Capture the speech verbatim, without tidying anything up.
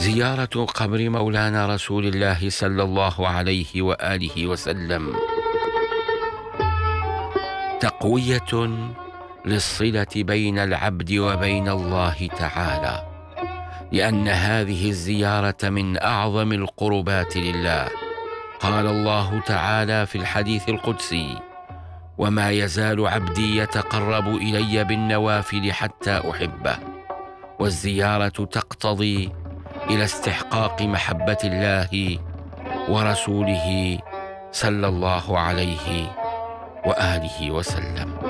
زيارة قبر مولانا رسول الله صلى الله عليه وآله وسلم تقوية للصلة بين العبد وبين الله تعالى، لأن هذه الزيارة من أعظم القربات لله. قال الله تعالى في الحديث القدسي: وما يزال عبدي يتقرب إلي بالنوافل حتى أحبه. والزيارة تقتضي إلى استحقاق محبة الله ورسوله صلى الله عليه وآله وسلم.